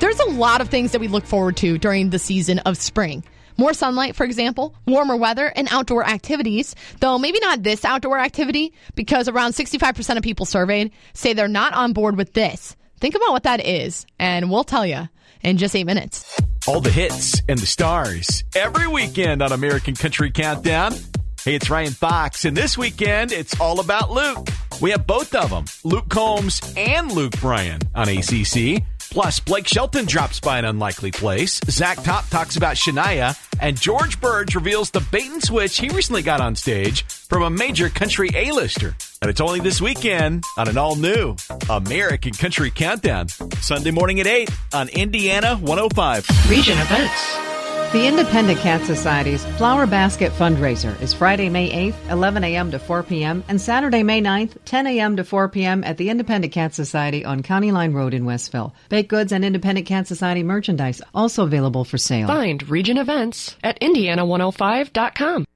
There's a lot of things that we look forward to during the season of spring. More sunlight, for example, warmer weather, and outdoor activities, though maybe not this outdoor activity, because around 65% of people surveyed say they're not on board with this. Think about what that is, and we'll tell you in just 8 minutes. All the hits and the stars every weekend on American Country Countdown. Hey, it's Ryan Fox, and this weekend, it's all about Luke. We have both of them, Luke Combs and Luke Bryan on ACC. Plus, Blake Shelton drops by an unlikely place. Zach Top talks about Shania. And George Burge reveals the bait and switch he recently got on stage from a major country A-lister. And it's only this weekend on an all-new American Country Countdown. Sunday morning at 8 on Indiana 105. Region events. The Independent Cat Society's Flower Basket fundraiser is Friday, May 8th, 11 a.m. to 4 p.m. and Saturday, May 9th, 10 a.m. to 4 p.m. at the Independent Cat Society on County Line Road in Westville. Baked goods and Independent Cat Society merchandise also available for sale. Find region events at Indiana105.com.